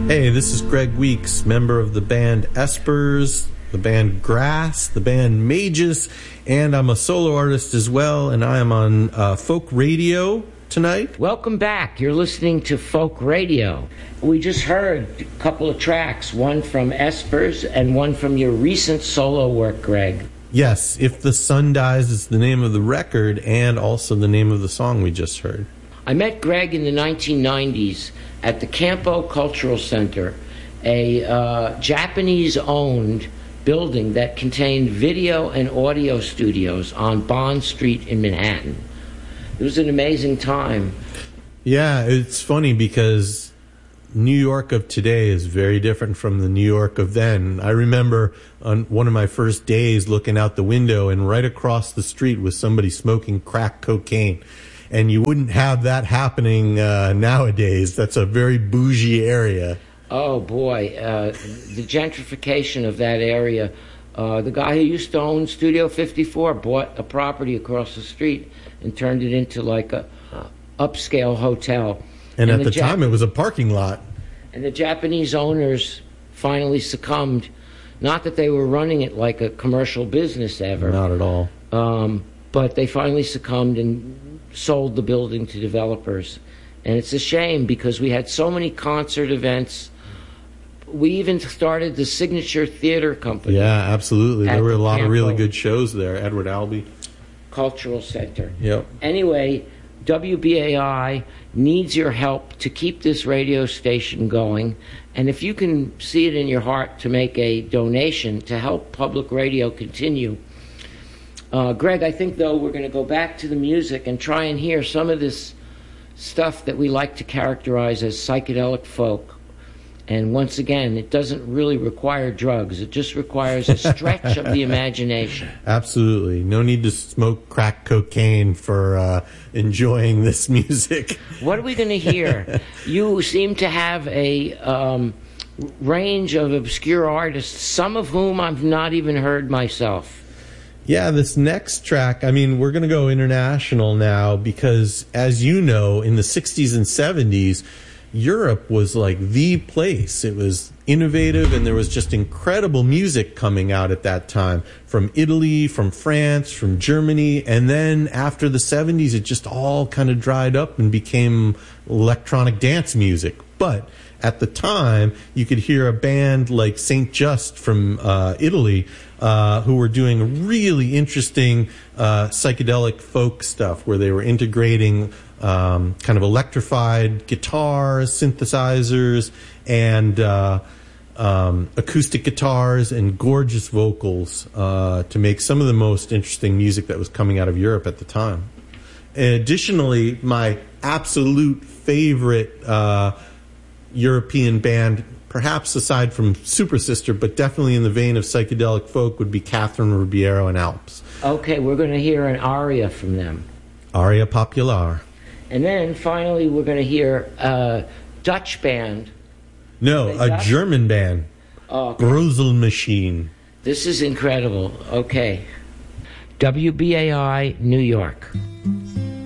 Hey, this is Greg Weeks, member of the band Espers, the band Grass, the band Mages, and I'm a solo artist as well, and I am on folk radio tonight. Welcome back. You're listening to Folk Radio. We just heard a couple of tracks, one from Espers and one from your recent solo work, Greg. Yes, If the Sun Dies is the name of the record and also the name of the song we just heard. I met Greg in the 1990s at the Campo Cultural Center, a Japanese-owned building that contained video and audio studios on Bond Street in Manhattan. It was an amazing time. Yeah, it's funny because New York of today is very different from the New York of then. I remember on one of my first days looking out the window, and right across the street was somebody smoking crack cocaine. And you wouldn't have that happening nowadays. That's a very bougie area. Oh, boy. The gentrification of that area. The guy who used to own Studio 54 bought a property across the street and turned it into like a upscale hotel. And at the time, it was a parking lot. And the Japanese owners finally succumbed. Not that they were running it like a commercial business ever. Not at all. But they finally succumbed and sold the building to developers. And it's a shame because we had so many concert events. We even started the Signature Theater Company. Yeah, absolutely. There were a lot of really good shows there. Edward Albee Cultural Center. Yep. Anyway, WBAI needs your help to keep this radio station going. And if you can see it in your heart to make a donation to help public radio continue. Greg, I think, though, we're going to go back to the music and try and hear some of this stuff that we like to characterize as psychedelic folk. And once again, it doesn't really require drugs. It just requires a stretch of the imagination. Absolutely. No need to smoke crack cocaine for enjoying this music. What are we going to hear? You seem to have a range of obscure artists, some of whom I've not even heard myself. Yeah, this next track, I mean, we're going to go international now because, as you know, in the 60s and 70s, Europe was like the place. It was innovative, and there was just incredible music coming out at that time from Italy, from France, from Germany. And then after the 70s, it just all kind of dried up and became electronic dance music. But at the time, you could hear a band like Saint Just from Italy who were doing really interesting psychedelic folk stuff where they were integrating kind of electrified guitars, synthesizers, and acoustic guitars and gorgeous vocals to make some of the most interesting music that was coming out of Europe at the time. And additionally, my absolute favorite European band, perhaps aside from Super Sister, but definitely in the vein of psychedelic folk, would be Catherine Ribeiro and Alps. Okay, we're going to hear an aria from them. Aria Popular. And then finally we're going to hear a Dutch band. No, a German band. Oh, okay. Grusel Machine. This is incredible. Okay. WBAI, New York.